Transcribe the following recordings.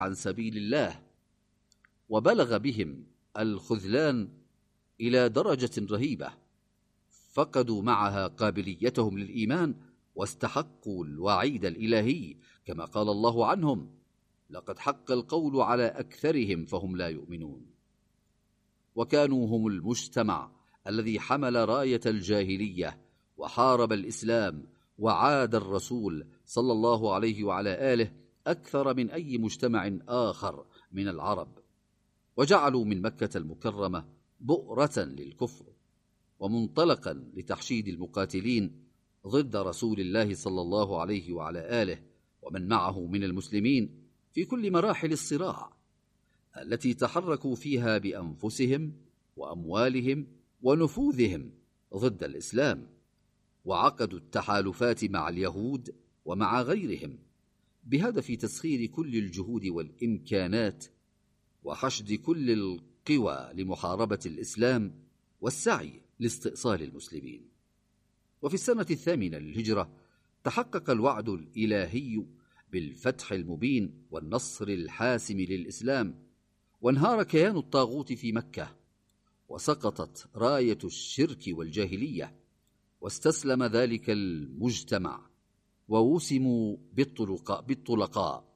عن سبيل الله، وبلغ بهم الخذلان إلى درجة رهيبة، فقدوا معها قابليتهم للإيمان واستحقوا الوعيد الإلهي، كما قال الله عنهم: لقد حق القول على أكثرهم فهم لا يؤمنون. وكانوا هم المجتمع الذي حمل راية الجاهلية وحارب الإسلام وعاد الرسول صلى الله عليه وعلى آله أكثر من أي مجتمع آخر من العرب، وجعلوا من مكة المكرمة بؤرة للكفر ومنطلقا لتحشيد المقاتلين ضد رسول الله صلى الله عليه وعلى آله ومن معه من المسلمين في كل مراحل الصراع التي تحركوا فيها بأنفسهم وأموالهم ونفوذهم ضد الإسلام، وعقدوا التحالفات مع اليهود ومع غيرهم بهدف تسخير كل الجهود والإمكانات وحشد كل القوى لمحاربة الإسلام والسعي لاستئصال المسلمين. وفي السنة 8 للهجرة تحقق الوعد الإلهي بالفتح المبين والنصر الحاسم للإسلام، وانهار كيان الطاغوت في مكة، وسقطت راية الشرك والجاهلية، واستسلم ذلك المجتمع ووسموا بالطلقاء.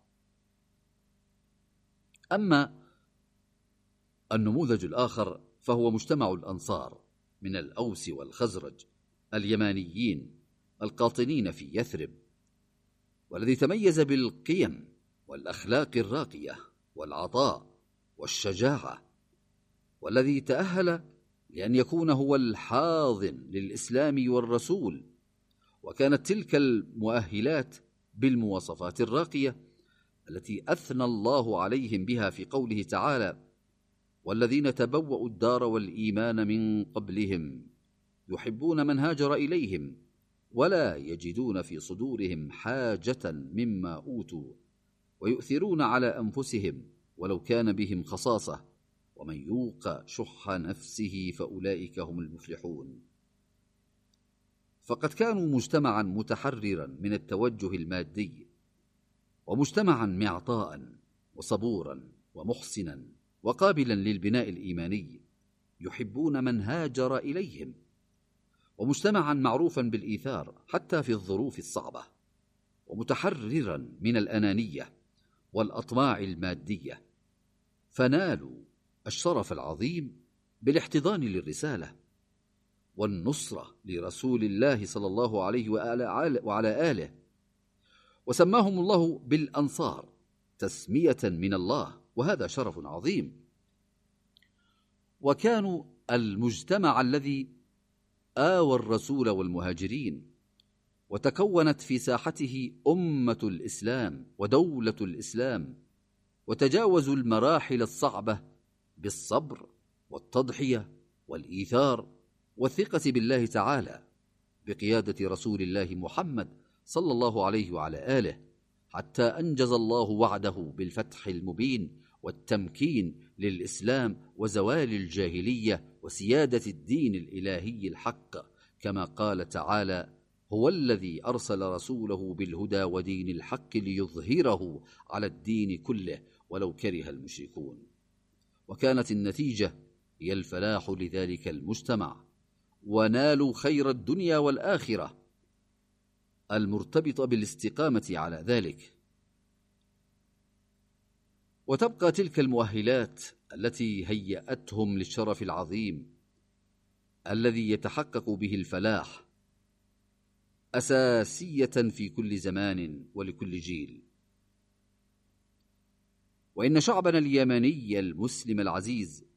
أما النموذج الآخر فهو مجتمع الأنصار من الأوس والخزرج اليمانيين القاطنين في يثرب، والذي تميز بالقيم والأخلاق الراقية والعطاء والشجاعة، والذي تأهل لأن يكون هو الحاضن للإسلام والرسول. وكانت تلك المؤهلات بالمواصفات الراقية التي أثنى الله عليهم بها في قوله تعالى: والذين تبوأوا الدار والإيمان من قبلهم يحبون من هاجر إليهم ولا يجدون في صدورهم حاجة مما أوتوا ويؤثرون على أنفسهم ولو كان بهم خصاصة ومن يوق شح نفسه فأولئك هم المفلحون. فقد كانوا مجتمعا متحررا من التوجه المادي، ومجتمعا معطاء وصبورا ومحسنا وقابلا للبناء الإيماني يحبون من هاجر إليهم، ومجتمعا معروفا بالإيثار حتى في الظروف الصعبة، ومتحررا من الأنانية والأطماع المادية، فنالوا الشرف العظيم بالاحتضان للرسالة والنصرة لرسول الله صلى الله عليه وعلى آله، وسماهم الله بالأنصار تسمية من الله، وهذا شرف عظيم. وكانوا المجتمع الذي آوى الرسول والمهاجرين، وتكونت في ساحته أمة الإسلام ودولة الإسلام، وتجاوزوا المراحل الصعبة بالصبر والتضحية والإيثار والثقة بالله تعالى بقيادة رسول الله محمد صلى الله عليه وعلى آله، حتى أنجز الله وعده بالفتح المبين والتمكين للإسلام وزوال الجاهلية وسيادة الدين الإلهي الحق، كما قال تعالى: هو الذي أرسل رسوله بالهدى ودين الحق ليظهره على الدين كله ولو كره المشركون. وكانت النتيجة هي الفلاح لذلك المجتمع، ونالوا خير الدنيا والآخرة المرتبطة بالاستقامة على ذلك. وتبقى تلك المؤهلات التي هيأتهم للشرف العظيم الذي يتحقق به الفلاح أساسية في كل زمان ولكل جيل. وإن شعبنا اليمني المسلم العزيز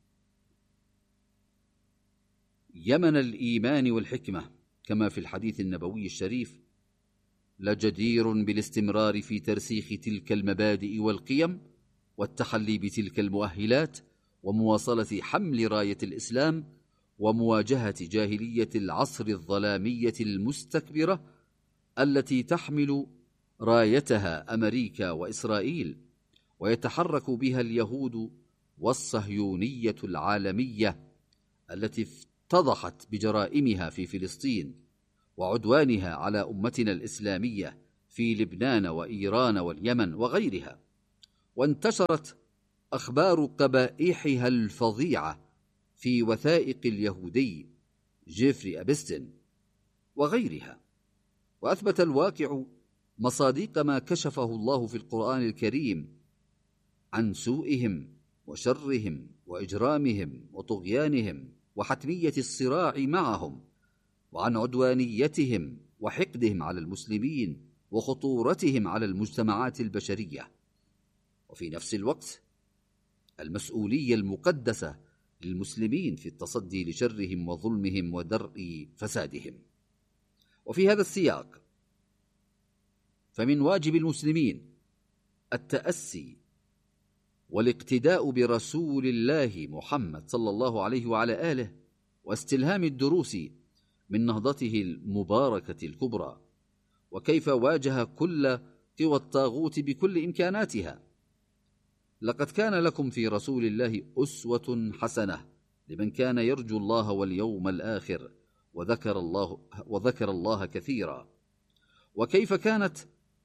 يمن الإيمان والحكمة كما في الحديث النبوي الشريف لجدير بالاستمرار في ترسيخ تلك المبادئ والقيم والتحلي بتلك المؤهلات ومواصلة حمل راية الإسلام ومواجهة جاهلية العصر الظلامية المستكبرة التي تحمل رايتها أمريكا وإسرائيل، ويتحرك بها اليهود والصهيونية العالمية التي افتضحت بجرائمها في فلسطين وعدوانها على أمتنا الإسلامية في لبنان وإيران واليمن وغيرها. وانتشرت أخبار قبائحها الفظيعة في وثائق اليهودي جيفري أبستن وغيرها. وأثبت الواقع مصادق ما كشفه الله في القرآن الكريم عن سوءهم وشرهم وإجرامهم وطغيانهم وحتمية الصراع معهم، وعن عدوانيتهم وحقدهم على المسلمين وخطورتهم على المجتمعات البشرية، وفي نفس الوقت المسؤولية المقدسة للمسلمين في التصدي لشرهم وظلمهم ودرء فسادهم. وفي هذا السياق فمن واجب المسلمين التأسي والاقتداء برسول الله محمد صلى الله عليه وعلى آله، واستلهام الدروس من نهضته المباركة الكبرى، وكيف واجه كل قوى الطاغوت بكل إمكاناتها. لقد كان لكم في رسول الله أسوة حسنة لمن كان يرجو الله واليوم الآخر وذكر الله كثيرا. وكيف كانت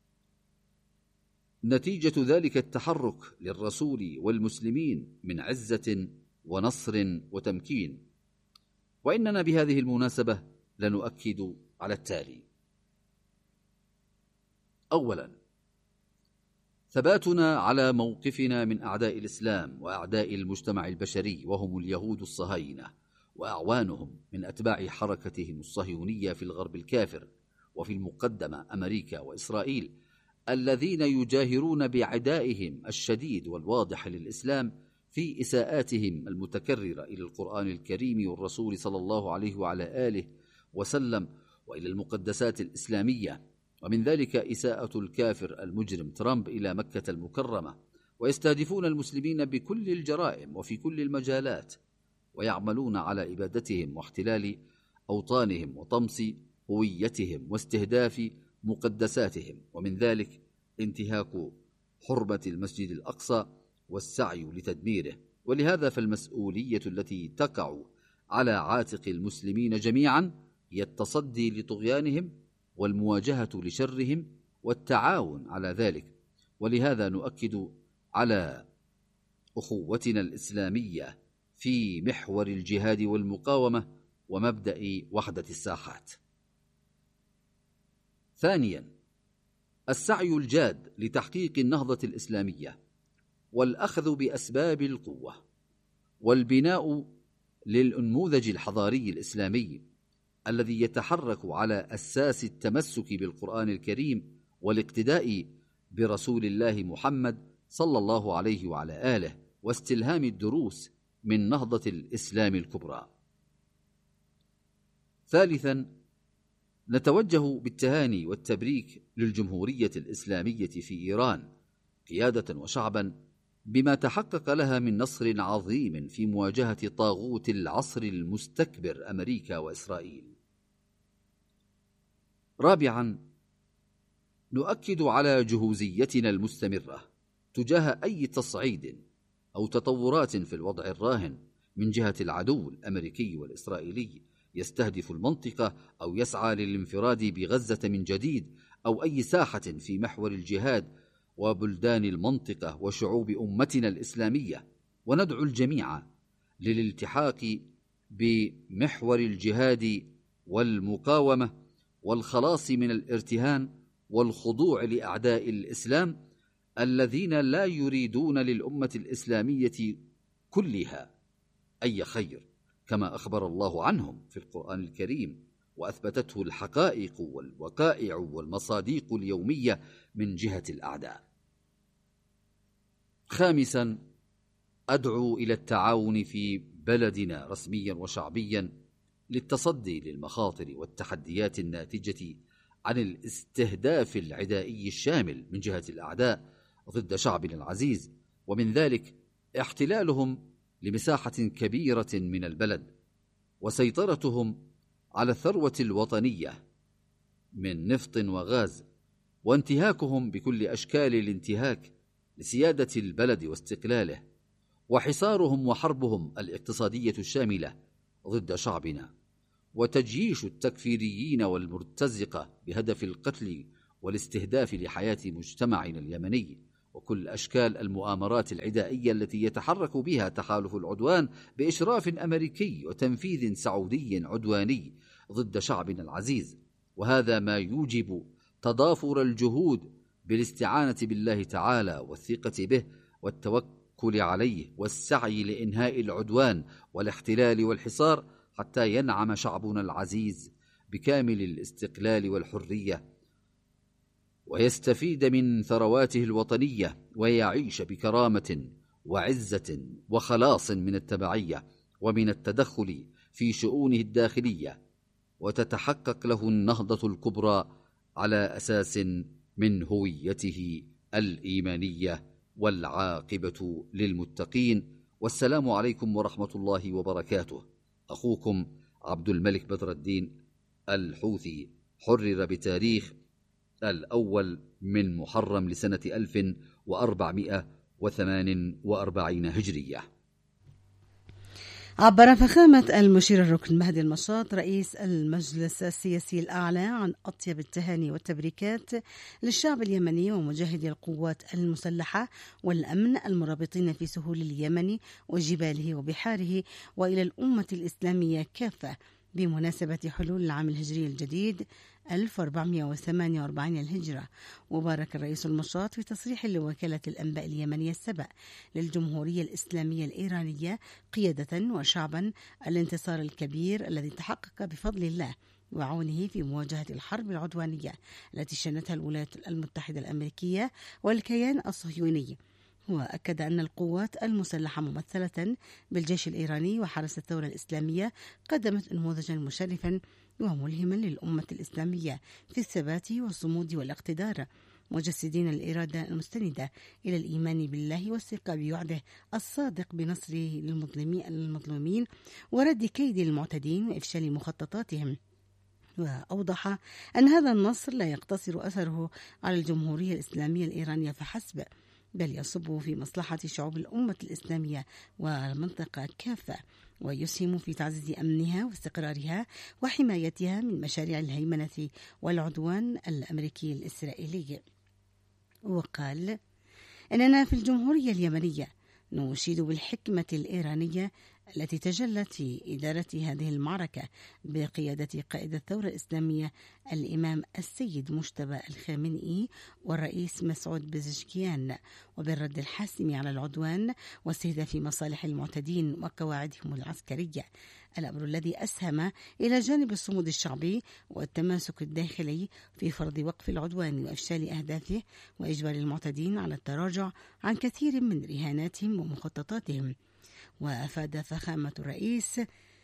نتيجة ذلك التحرك للرسول والمسلمين من عزة ونصر وتمكين. وإننا بهذه المناسبة لنؤكد على التالي: أولا، ثباتنا على موقفنا من أعداء الإسلام وأعداء المجتمع البشري، وهم اليهود الصهاينة وأعوانهم من أتباع حركتهم الصهيونية في الغرب الكافر، وفي المقدمة أمريكا وإسرائيل، الذين يجاهرون بعدائهم الشديد والواضح للإسلام في إساءاتهم المتكررة إلى القرآن الكريم والرسول صلى الله عليه وعلى آله وسلم وإلى المقدسات الإسلامية، ومن ذلك إساءة الكافر المجرم ترامب إلى مكة المكرمة، ويستهدفون المسلمين بكل الجرائم وفي كل المجالات، ويعملون على إبادتهم واحتلال أوطانهم وطمس هويتهم واستهداف مقدساتهم، ومن ذلك انتهاك حرمة المسجد الأقصى والسعي لتدميره. ولهذا فالمسؤولية التي تقع على عاتق المسلمين جميعا هي التصدي لطغيانهم والمواجهة لشرهم والتعاون على ذلك. ولهذا نؤكد على أخوتنا الإسلامية في محور الجهاد والمقاومة ومبدأ وحدة الساحات. ثانيا، السعي الجاد لتحقيق النهضة الإسلامية والأخذ بأسباب القوة والبناء للأنموذج الحضاري الإسلامي الذي يتحرك على أساس التمسك بالقرآن الكريم والاقتداء برسول الله محمد صلى الله عليه وعلى آله، واستلهام الدروس من نهضة الإسلام الكبرى. ثالثا، نتوجه بالتهاني والتبريك للجمهورية الإسلامية في إيران قيادة وشعبا بما تحقق لها من نصر عظيم في مواجهة طاغوت العصر المستكبر أمريكا وإسرائيل. رابعا، نؤكد على جهوزيتنا المستمرة تجاه أي تصعيد أو تطورات في الوضع الراهن من جهة العدو الأمريكي والإسرائيلي يستهدف المنطقة أو يسعى للانفراد بغزة من جديد، أو أي ساحة في محور الجهاد وبلدان المنطقة وشعوب أمتنا الإسلامية. وندعو الجميع للالتحاق بمحور الجهاد والمقاومة والخلاص من الارتهان والخضوع لأعداء الإسلام الذين لا يريدون للأمة الإسلامية كلها أي خير، كما أخبر الله عنهم في القرآن الكريم وأثبتته الحقائق والوقائع والمصادق اليومية من جهة الأعداء. خامسا، أدعو إلى التعاون في بلدنا رسميا وشعبيا للتصدي للمخاطر والتحديات الناتجة عن الاستهداف العدائي الشامل من جهة الأعداء ضد شعبنا العزيز، ومن ذلك احتلالهم لمساحة كبيرة من البلد وسيطرتهم على الثروة الوطنية من نفط وغاز، وانتهاكهم بكل أشكال الانتهاك لسيادة البلد واستقلاله، وحصارهم وحربهم الاقتصادية الشاملة ضد شعبنا، وتجييش التكفيريين والمرتزقة بهدف القتل والاستهداف لحياة مجتمعنا اليمني وكل أشكال المؤامرات العدائية التي يتحرك بها تحالف العدوان بإشراف أمريكي وتنفيذ سعودي عدواني ضد شعبنا العزيز. وهذا ما يوجب تضافر الجهود بالاستعانة بالله تعالى والثقة به والتوكل عليه والسعي لإنهاء العدوان والاحتلال والحصار حتى ينعم شعبنا العزيز بكامل الاستقلال والحرية ويستفيد من ثرواته الوطنية ويعيش بكرامة وعزة وخلاص من التبعية ومن التدخل في شؤونه الداخلية، وتتحقق له النهضة الكبرى على أساس من هويته الإيمانية، والعاقبة للمتقين. والسلام عليكم ورحمة الله وبركاته. أخوكم عبد الملك بدر الدين الحوثي، حرر بتاريخ 1 من محرم لسنة 1448 هجرية. عبر فخامة المشير الركن مهدي المشاط رئيس المجلس السياسي الأعلى عن أطيب التهاني والتبريكات للشعب اليمني ومجاهدي القوات المسلحة والأمن المرابطين في سهول اليمن وجباله وبحاره، وإلى الأمة الإسلامية كافة بمناسبة حلول العام الهجري الجديد 1448 الهجرة. وبارك الرئيس المشاط في تصريح لوكالة الأنباء اليمنية السبأ للجمهورية الإسلامية الإيرانية قيادة وشعبا الانتصار الكبير الذي تحقق بفضل الله وعونه في مواجهة الحرب العدوانية التي شنتها الولايات المتحدة الأمريكية والكيان الصهيوني. وأكد أن القوات المسلحة ممثلة بالجيش الإيراني وحرس الثورة الإسلامية قدمت نموذجا مشرفا وملهما للأمة الإسلامية في الثبات والصمود والاقتدار، مجسدين الإرادة المستندة إلى الإيمان بالله والثقة بوعده الصادق بنصره للمظلومين ورد كيد المعتدين وإفشال مخططاتهم. وأوضح أن هذا النصر لا يقتصر أثره على الجمهورية الإسلامية الإيرانية فحسب، بل يصب في مصلحة شعوب الأمة الإسلامية والمنطقة كافة، ويسهم في تعزيز أمنها واستقرارها وحمايتها من مشاريع الهيمنة والعدوان الأمريكي الإسرائيلي. وقال إننا في الجمهورية اليمنية نشيد بالحكمة الإيرانية التي تجلت في إدارة هذه المعركة بقيادة قائد الثورة الإسلامية الإمام السيد مجتبى الخامنئي والرئيس مسعود بزشكيان، وبالرد الحاسم على العدوان واستهداف مصالح المعتدين وقواعدهم العسكرية، الأمر الذي أسهم إلى جانب الصمود الشعبي والتماسك الداخلي في فرض وقف العدوان وإفشال أهدافه وإجبار المعتدين على التراجع عن كثير من رهاناتهم ومخططاتهم. وأفاد فخامة الرئيس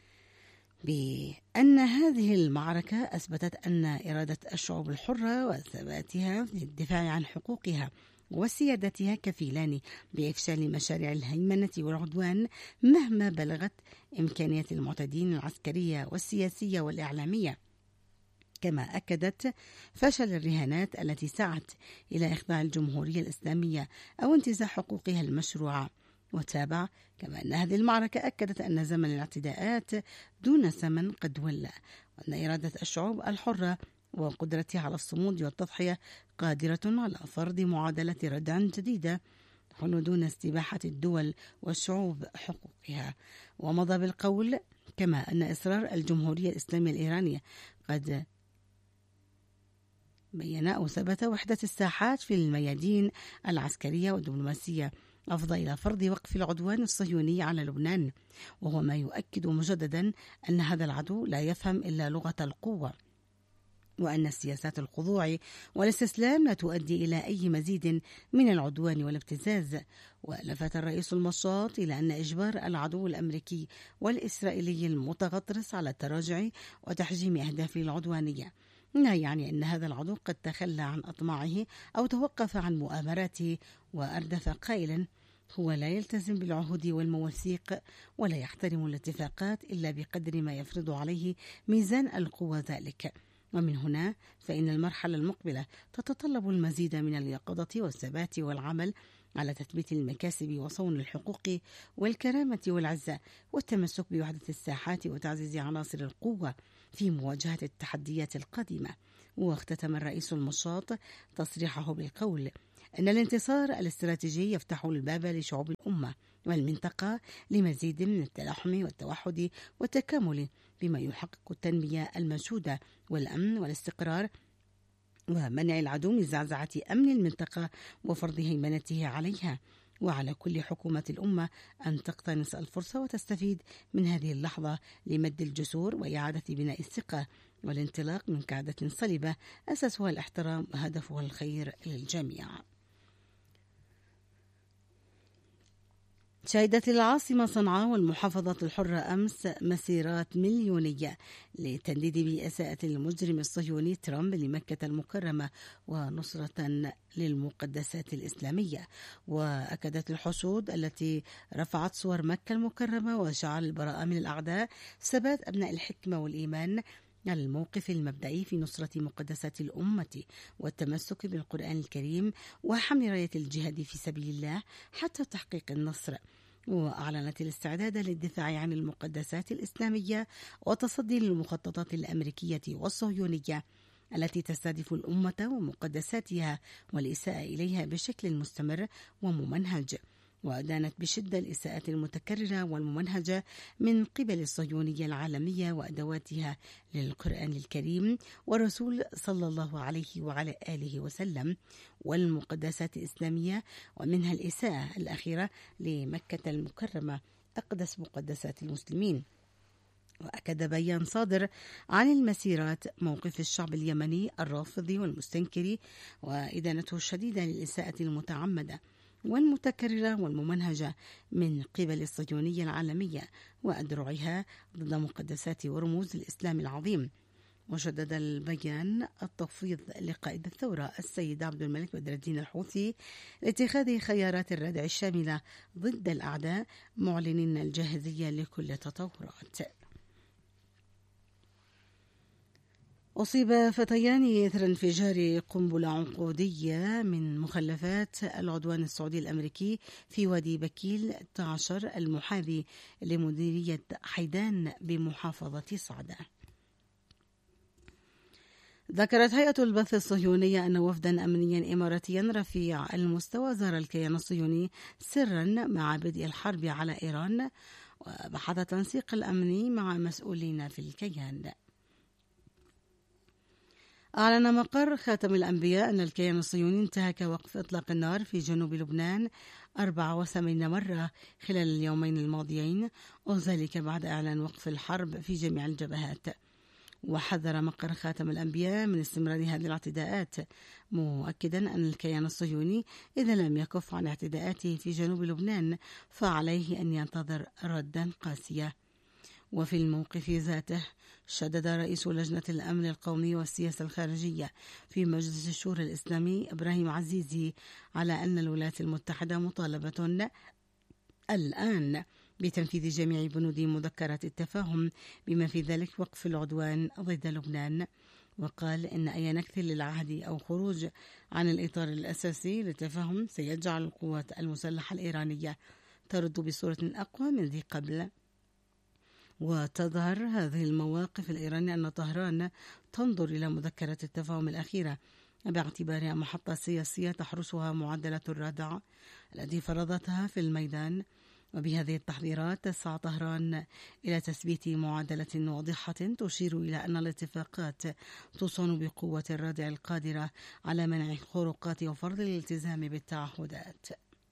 بأن هذه المعركة أثبتت أن إرادة الشعوب الحرة وثباتها في الدفاع عن حقوقها وسيادتها كفيلان بإفشال مشاريع الهيمنة والعدوان مهما بلغت إمكانيات المعتدين العسكرية والسياسية والإعلامية. كما أكدت فشل الرهانات التي سعت إلى إخضاع الجمهورية الإسلامية أو انتزاع حقوقها المشروعة. وتابع كما أن هذه المعركة أكدت أن زمن الاعتداءات دون ثمن قد ولى، وأن إرادة الشعوب الحرة وقدرتها على الصمود والتضحية قادرة على فرض معادلة ردع جديدة دون استباحة الدول والشعوب حقوقها. ومضى بالقول كما أن إصرار الجمهورية الإسلامية الإيرانية قد بين أو ثبت وحدة الساحات في الميادين العسكرية والدبلوماسية أفضى إلى فرض وقف العدوان الصهيوني على لبنان، وهو ما يؤكد مجددا أن هذا العدو لا يفهم إلا لغة القوة، وأن سياسات الخضوع والاستسلام لا تؤدي إلى أي مزيد من العدوان والابتزاز. ولفت الرئيس المشاط إلى أن إجبار العدو الأمريكي والإسرائيلي المتغطرس على التراجع وتحجيم أهدافه العدوانية لا يعني أن هذا العدو قد تخلى عن أطماعه أو توقف عن مؤامراته، وأردف قائلا: هو لا يلتزم بالعهود والمواثيق ولا يحترم الاتفاقات إلا بقدر ما يفرض عليه ميزان القوة ذلك. ومن هنا فإن المرحلة المقبلة تتطلب المزيد من اليقظة والثبات والعمل على تثبيت المكاسب وصون الحقوق والكرامة والعزة والتمسك بوحدة الساحات وتعزيز عناصر القوة في مواجهة التحديات القادمة. واختتم الرئيس المشاط تصريحه بالقول: أن الانتصار الاستراتيجي يفتح الباب لشعوب الأمة والمنطقة لمزيد من التلاحم والتوحد والتكامل، بما يحقق التنمية المنشودة والأمن والاستقرار ومنع العدو من زعزعة أمن المنطقة وفرض هيمنته عليها. وعلى كل حكومة الأمة أن تقتنص الفرصة وتستفيد من هذه اللحظة لمد الجسور وإعادة بناء الثقة والانطلاق من قاعدة صلبة أساسها الاحترام وهدفها الخير للجميع. شهدت العاصمة صنعاء والمحافظة الحرة أمس مسيرات مليونية لتنديد بإساءة المجرم الصهيوني ترامب لمكة المكرمة ونصرة للمقدسات الإسلامية. وأكدت الحشود التي رفعت صور مكة المكرمة وشعار البراءة من الأعداء ثبات أبناء الحكمة والإيمان على الموقف المبدئي في نصرة مقدسات الأمة والتمسك بالقرآن الكريم وحمل راية الجهاد في سبيل الله حتى تحقيق النصر. وأعلنت الاستعداد للدفاع عن المقدسات الإسلامية وتصدي للمخططات الأمريكية والصهيونية التي تستهدف الأمة ومقدساتها والإساءة إليها بشكل مستمر وممنهج. وأدانت بشدة الإساءات المتكررة والممنهجة من قبل الصهيونية العالمية وأدواتها للقرآن الكريم والرسول صلى الله عليه وعلى آله وسلم والمقدسات الإسلامية، ومنها الإساءة الأخيرة لمكة المكرمة أقدس مقدسات المسلمين. وأكد بيان صادر عن المسيرات موقف الشعب اليمني الرافض والمستنكر وإدانته الشديدة للإساءة المتعمدة والمتكررة والممنهجة من قبل الصهيونية العالمية وأدرعها ضد مقدسات ورموز الإسلام العظيم. وشدد البيان التفويض لقائد الثورة السيد عبد الملك بدر الدين الحوثي لاتخاذ خيارات الردع الشاملة ضد الأعداء، معلنين الجاهزية لكل التطورات. أصيب فتيان إثر انفجار قنبلة عنقودية من مخلفات العدوان السعودي الأمريكي في وادي بكيل 11 المحاذي لمديرية حيدان بمحافظة صعدة. ذكرت هيئة البث الصهيونية أن وفدا أمنيا إماراتيا رفيع المستوى زار الكيان الصهيوني سرا مع بدء الحرب على إيران وبحث تنسيق الأمني مع مسؤولين في الكيان. أعلن مقر خاتم الأنبياء أن الكيان الصهيوني انتهك وقف إطلاق النار في جنوب لبنان 84 مرة خلال اليومين الماضيين، وذلك بعد إعلان وقف الحرب في جميع الجبهات. وحذر مقر خاتم الأنبياء من استمرار هذه الاعتداءات، مؤكدا أن الكيان الصهيوني إذا لم يكف عن اعتداءاته في جنوب لبنان فعليه أن ينتظر ردا قاسية. وفي الموقف ذاته شدد رئيس لجنة الأمن القومي والسياسة الخارجية في مجلس الشورى الإسلامي إبراهيم عزيزي على أن الولايات المتحدة مطالبة الآن بتنفيذ جميع بنود مذكرات التفاهم بما في ذلك وقف العدوان ضد لبنان. وقال إن أي نكث للعهد أو خروج عن الإطار الأساسي للتفاهم سيجعل القوات المسلحة الإيرانية ترد بصورة أقوى من ذي قبل. وتظهر هذه المواقف الإيرانية أن طهران تنظر إلى مذكرة التفاهم الأخيرة باعتبارها محطة سياسية تحرسها معدلات الردع التي فرضتها في الميدان. وبهذه التحذيرات تسعى طهران إلى تثبيت معادلة واضحة تشير إلى أن الاتفاقات تصون بقوة الردع القادرة على منع الخروقات وفرض الالتزام بالتعهدات.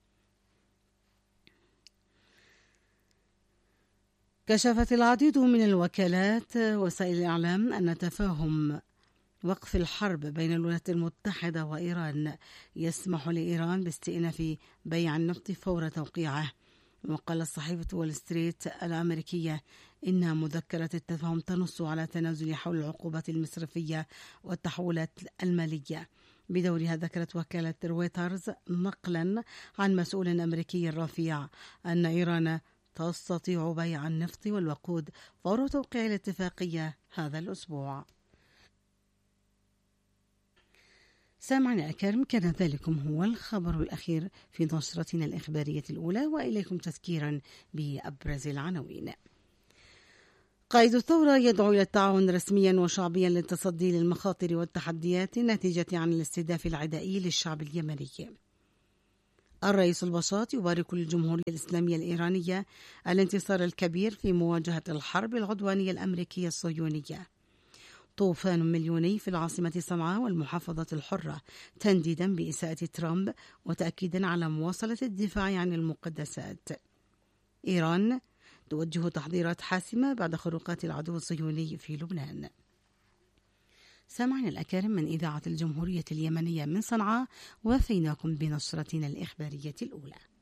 كشفت العديد من الوكالات وسائل الإعلام أن تفاهم وقف الحرب بين الولايات المتحدة وإيران يسمح لإيران باستئناف بيع النفط فور توقيعه. وقال صحيفة وول ستريت الأمريكية إن مذكرة التفاهم تنص على تنازل حول العقوبات المصرفية والتحولات المالية. بدورها ذكرت وكالة رويترز نقلا عن مسؤول أمريكي رفيع أن إيران تستطيع بيع النفط والوقود فور توقيع الاتفاقية هذا الأسبوع. سامعنا الكرام، كان ذلكم هو الخبر الأخير في نشرتنا الإخبارية الأولى، وإليكم تذكيرا بأبرز العناوين. قائد الثورة يدعو إلى التعاون رسميا وشعبيا للتصدي للمخاطر والتحديات الناتجة عن الاستهداف العدائي للشعب اليمني. الرئيس البساط يبارك للجمهورية الإسلامية الإيرانية الانتصار الكبير في مواجهة الحرب العدوانية الأمريكية الصهيونية. طوفان مليوني في العاصمة صنعاء والمحافظة الحرة تنديدا بإساءة ترامب وتأكيدا على مواصلة الدفاع عن المقدسات. إيران توجه تحضيرات حاسمة بعد خروقات العدو الصهيوني في لبنان. سامعنا الأكارم من إذاعة الجمهورية اليمنية من صنعاء، وفيناكم بنشرتنا الإخبارية الأولى.